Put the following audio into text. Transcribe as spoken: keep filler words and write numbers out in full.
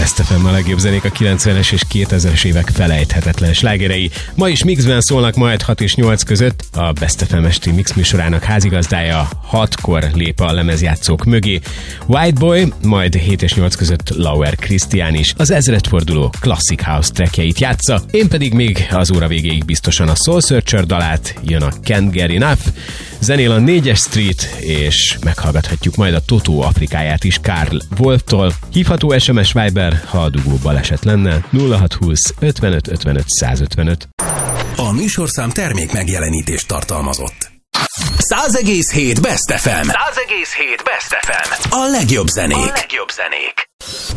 Best ef em a legjobb zenék a kilencvenes és kétezres évek felejthetetlen slágerei. Ma is mixben szólnak majd hat és nyolc között. A Best ef em esti mix műsorának házigazdája hatkor lép a lemezjátszók mögé. White Boy, majd hét és nyolc között Lauer Christian is az ezredforduló Classic House trackjeit játsza. Én pedig még az óra végéig biztosan a Soul Searcher dalát, jön a Can't Get Enough, zenél a négyes Street, és meghallgathatjuk majd a Totó Afrikáját is Karl Wolftól. Hívható es em es Viber, ha a dugó baleset lenne, nulla hat húsz ötvenöt ötvenöt százötvenöt. A műsorszám termék megjelenítést tartalmazott. száz egész hét Best ef em. száz egész hét Best ef em. A legjobb zenék. A legjobb zenék.